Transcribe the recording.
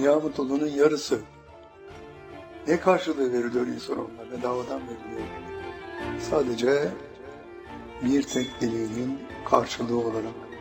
Dünya mutluluğunun yarısı. Ne karşılığı veriliyor insan onunla? Bedavadan veriliyor. Sadece bir tek dileğinin karşılığı olarak.